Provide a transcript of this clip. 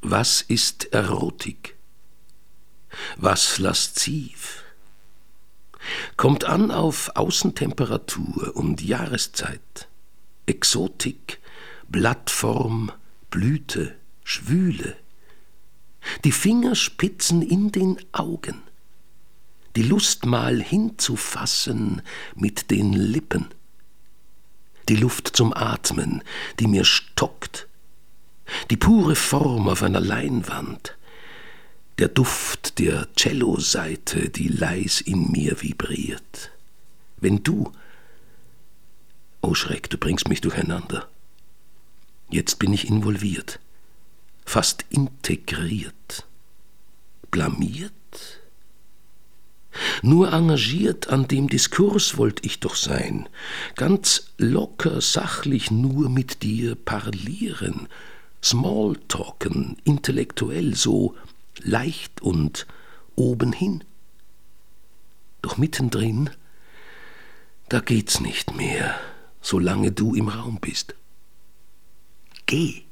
Was ist Erotik? Was lasziv? Kommt an auf Außentemperatur und Jahreszeit, Exotik, Blattform, Blüte, Schwüle, die Fingerspitzen in den Augen, die Lust mal hinzufassen mit den Lippen, die Luft zum Atmen, die mir stockt, die pure Form auf einer Leinwand, der Duft der Cellosaite, die leis in mir vibriert. Wenn du, oh Schreck, du bringst mich durcheinander. Jetzt bin ich involviert, fast integriert, blamiert? Nur engagiert an dem Diskurs wollt ich doch sein, ganz locker, sachlich nur mit dir parlieren, Smalltalken, intellektuell, so leicht und obenhin. Doch mittendrin, da geht's nicht mehr, solange du im Raum bist. Geh!